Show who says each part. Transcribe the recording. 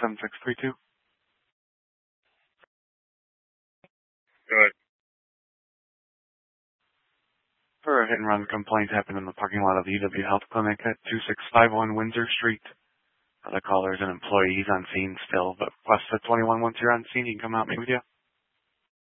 Speaker 1: 7632.
Speaker 2: Good.
Speaker 1: For a hit and run complaint happened in the parking lot of the UW Health Clinic at 2651 Windsor Street. The caller is an employee. He's on scene still, but plus the 21 once you're on scene, he can come out and meet with you.